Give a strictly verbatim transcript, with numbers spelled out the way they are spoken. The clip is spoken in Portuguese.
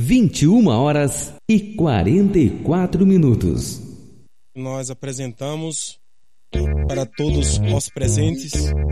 vinte e uma horas e quarenta e quatro minutos. Nós apresentamos para todos os presentes